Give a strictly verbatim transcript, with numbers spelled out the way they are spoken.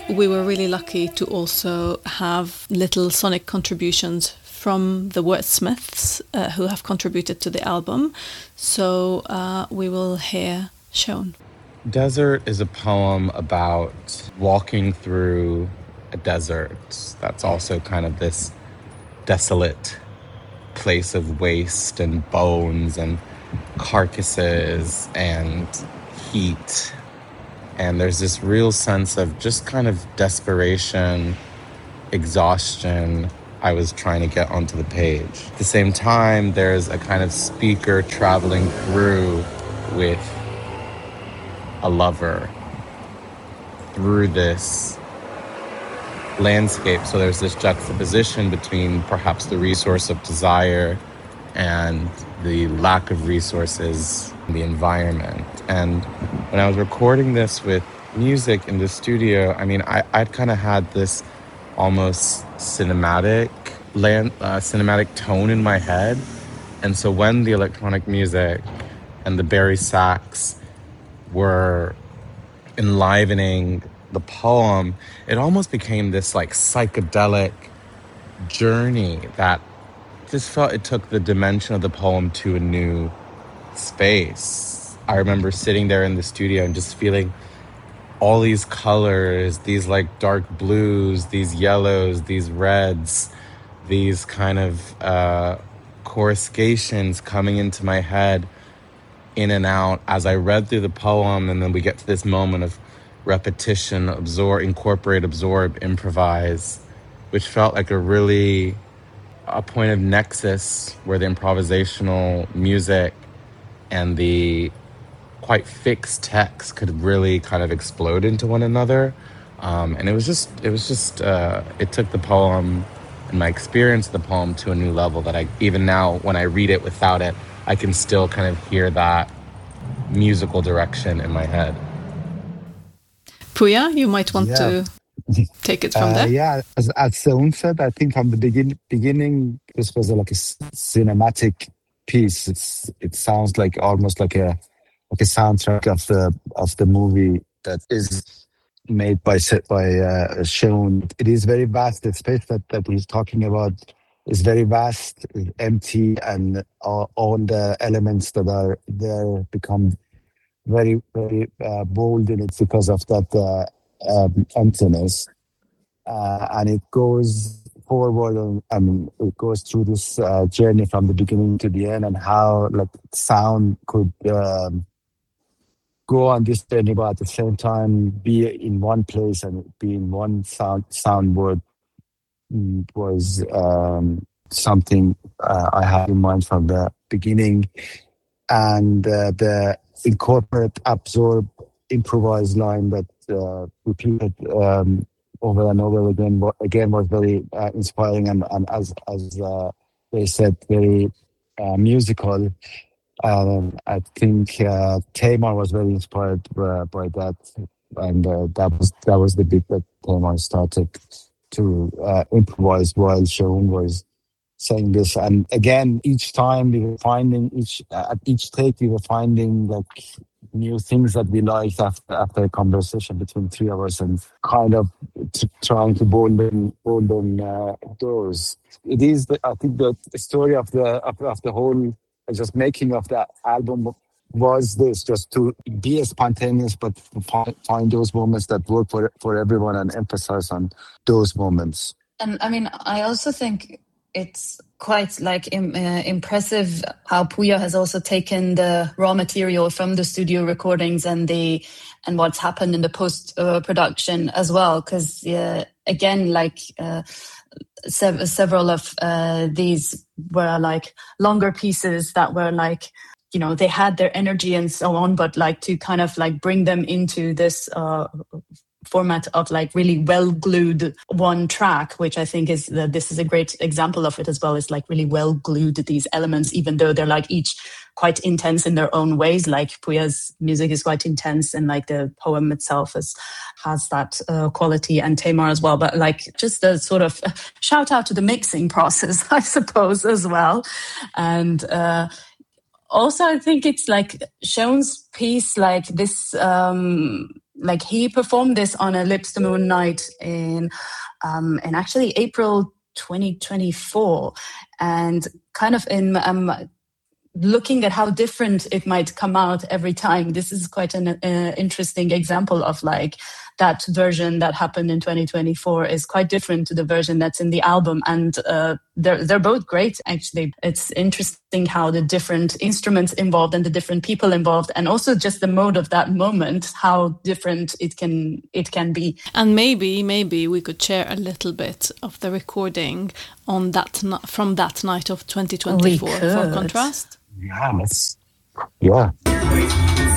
we were really lucky to also have little sonic contributions from the wordsmiths uh, who have contributed to the album. So uh, we will hear Shown. Desert is a poem about walking through a desert that's also kind of this desolate place of waste and bones and carcasses and heat. And there's this real sense of just kind of desperation, exhaustion I was trying to get onto the page. At the same time, there's a kind of speaker traveling through with a lover through this landscape. So there's this juxtaposition between perhaps the resource of desire and the lack of resources in the environment. And when I was recording this with music in the studio, I mean, I, I'd kind of had this almost cinematic land, uh, cinematic tone in my head. And so when the electronic music and the bari sax were enlivening the poem, it almost became this like psychedelic journey that just felt it took the dimension of the poem to a new space. I remember sitting there in the studio and just feeling all these colors, these like dark blues, these yellows, these reds, these kind of uh, coruscations coming into my head in and out as I read through the poem. And then we get to this moment of repetition, absorb, incorporate, absorb, improvise, which felt like a really a point of nexus where the improvisational music and the quite fixed text could really kind of explode into one another. Um, and it was just, it was just, uh, it took the poem and my experience of the poem to a new level that I, even now when I read it without it, I can still kind of hear that musical direction in my head. Puya, you might want yeah. to take it from uh, there. Yeah, as, as Seun said, I think from the begin, beginning, this was a, like a cinematic piece. It's it sounds like almost like a like a soundtrack of the of the movie that is made by by uh, Seun. It is very vast. The space that, that he's talking about is very vast, empty, and all, all the elements that are there become very very uh, bold in it because of that uh, um, emptiness. Uh, and it goes forward and, and it goes through this uh, journey from the beginning to the end, and how like sound could um, go on this journey, but at the same time be in one place and be in one sound sound word was um, something uh, I had in mind from the beginning. And uh, the incorporate, absorb, improvise line that uh, repeated um, over and over again again was very uh, inspiring, and, and as as uh, they said, very uh, musical. Um, I think uh, Tamar was very inspired by, by that, and uh, that was that was the bit that Tamar started to uh, improvise while Seun was saying this. And again, each time we were finding each uh, at each take we were finding like new things that we liked after after a conversation between three of us, and kind of t- trying to bolden bolden uh, those. It is, the, I think, the story of the of, of the whole just making of that album was this, just to be spontaneous, but find, find those moments that work for for everyone and emphasize on those moments. And I mean, I also think it's quite like im- uh, impressive how Puya has also taken the raw material from the studio recordings and the and what's happened in the post uh, production as well. Because uh, again, like uh, sev- several of uh, these were like longer pieces that were like, you know, they had their energy and so on, but like to kind of like bring them into this uh, format of like really well glued one track, which I think is that this is a great example of it as well. It's like really well glued, these elements, even though they're like each quite intense in their own ways. Like Puya's music is quite intense, and like the poem itself is, has that uh, quality, and Tamar as well. But like just a sort of shout out to the mixing process, I suppose, as well. And uh, also I think it's like Seun's piece, like this, um, like he performed this on a Lips to Moon night in, um, in actually April twenty twenty-four, and kind of in um, looking at how different it might come out every time. This is quite an uh, interesting example of like that version that happened in twenty twenty-four is quite different to the version that's in the album. And uh, they're, they're both great, actually. It's interesting how the different instruments involved and the different people involved, and also just the mode of that moment, how different it can it can be. And maybe, maybe we could share a little bit of the recording on that from that night of twenty twenty-four for contrast. Yeah, let's, yeah.